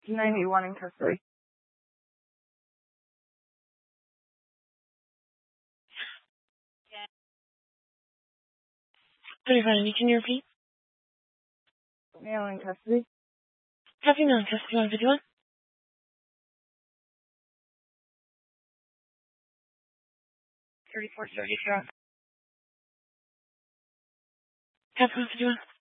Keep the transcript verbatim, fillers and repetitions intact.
ninety-one in custody. thirty-five, can you repeat? Male in custody. Have you known custody on fifty-one? thirty-four thirty-four. Have fifty-one.